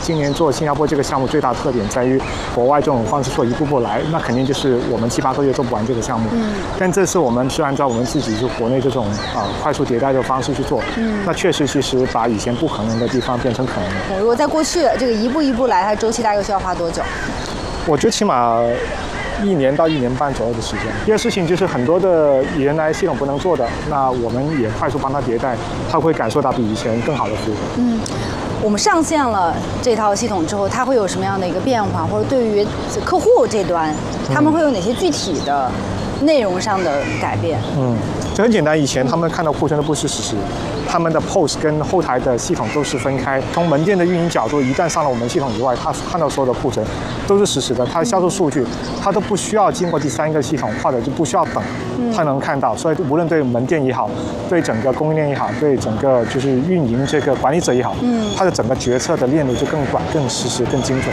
今年做新加坡这个项目最大特点在于，国外这种方式做一步步来，那肯定就是我们7、8个月做不完这个项目。但这次我们是按照我们自己就国内这种快速迭代的方式去做，那确实其实把以前不可能的地方变成可能的。 如果在过去这个一步一步来，它周期大概需要花多久？ 我觉得起码1年到1年半左右的时间。第二事情就是很多的原来系统不能做的，那我们也快速帮它迭代，它会感受到比以前更好的服务。 我们上线了这套系统之后，它会有什么样的一个变化？或者对于客户这端，他们会有哪些具体的内容上的改变？ 这很简单，以前他们看到库存都不是实时，他们的 POS 跟后台的系统都是分开。从门店的运营角度，一旦上了我们系统以外，他看到所有的库存都是实时的，他的销售数据他都不需要经过第3个系统，或者就不需要等，他能看到。所以无论对门店也好，对整个供应链也好，对整个就是运营这个管理者也好，他的整个决策的链路就更广、更实时、更精准。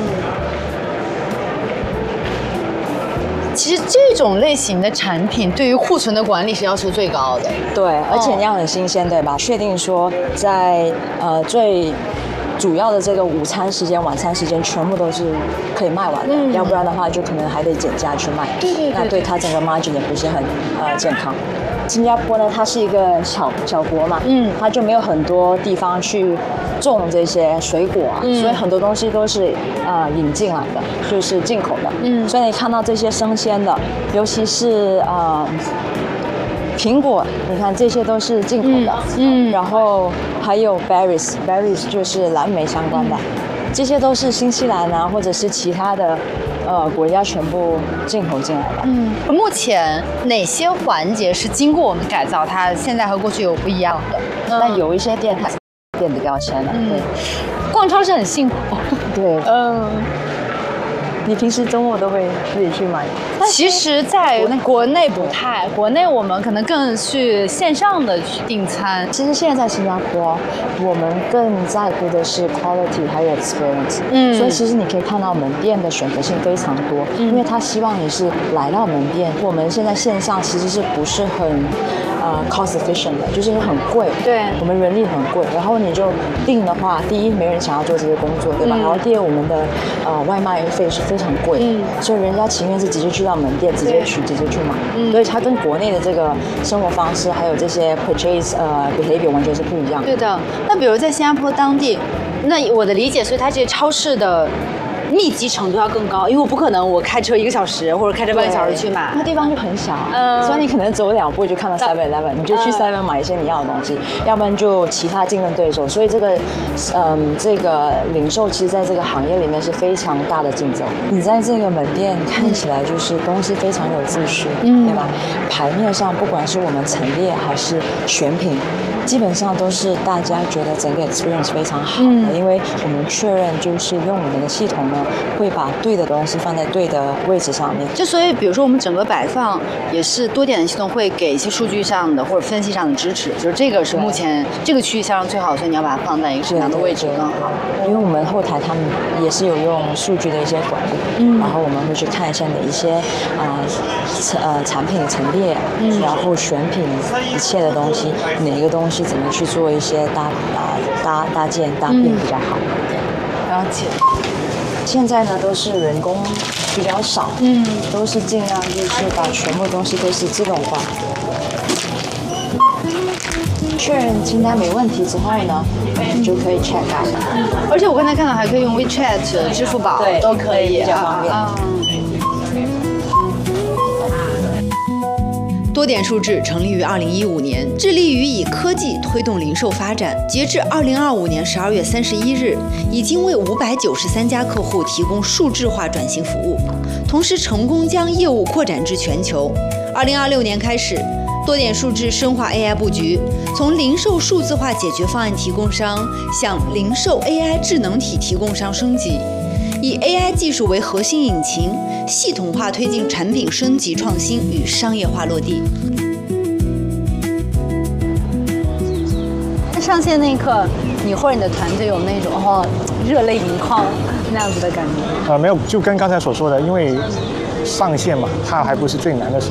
其实这种类型的产品对于库存的管理是要求最高的。 对，而且你要很新鲜，对吧？确定说在最主要的这个午餐时间、晚餐时间全部都是可以卖完的，要不然的话就可能还得减价去卖。对，那对它整个 margin 也不是很健康。新加坡呢，它是一个小国嘛，它就没有很多地方去种这些水果啊，所以很多东西都是引进来的，就是进口的。所以你看到这些生鲜的，尤其是苹果，你看这些都是进口的，然后还有 berries 就是蓝莓相关的，这些都是新西兰啊或者是其他的国家全部进口进来的。 目前哪些环节是经过我们改造，它现在和过去有不一样的？ 那有一些店它电子标签了，对， 逛超市很幸福。 对，你平时周末都会自己去买？ 其实，在国内不太，国内我们可能更去线上的去订餐。 其实现在在新加坡，我们更在乎的是 quality 还有 experience。所以其实你可以看到门店的选择性非常多，因为他希望你是来到门店。我们现在线上其实是不是很cost efficient 的，就是很贵。 对， 我们人力很贵，然后你就订的话，第一没人想要做这些工作，对吧？然后第二，我们的外卖费是非常贵，所以人家情愿是直接去到门店直接去买。所以它跟国内的这个生活方式还有这些 purchase behavior 完全是不一样的。 对的。那比如在新加坡当地，那我的理解，所以它这些超市的密集程度要更高，因为我不可能我开车1个小时或者开车半个小时去买， 那地方就很小，所以你可能走2步就看到 7-Eleven， 你就去 7-Eleven 买一些你要的东西，要不然就其他竞争对手。所以这个零售其实在这个行业里面是非常大的竞争。你在这个门店看起来就是东西非常有秩序，对吧？牌面上不管是我们陈列还是选品，基本上都是大家觉得整个 experience 非常好的，因为我们确认就是用我们的系统呢，会把对的东西放在对的位置上面。 就所以，比如说我们整个摆放也是多点的系统会给一些数据上的或者分析上的支持，就是这个是目前这个区域销量最好，所以你要把它放在一个什么样的位置更好？ 因为我们后台他们也是有用数据的一些管理，然后我们会去看一下哪一些产品陈列，然后选品一切的东西，哪一个东西怎么去做一些搭建搭配比较好。 了解。 现在呢都是人工比较少，都是尽量就是把全部东西都是自动化。确认清单没问题之后呢，你就可以 check out。 而且我刚才看到还可以用 WeChat、支付宝都可以， 比较方便。 多点数智成立于2015年，致力于以科技推动零售发展。截至2025年12月31日，已经为593家客户提供数字化转型服务，同时成功将业务扩展至全球。2026年开始，多点数智深化 AI 布局，从零售数字化解决方案提供商向零售 AI 智能体提供商升级，以 AI 技术为核心引擎，系统化推进产品升级创新与商业化落地。 上线那一刻，你或者你的团队有那种热泪盈眶那样子的感觉？ 没有，就跟刚才所说的，因为上线嘛，它还不是最难的事。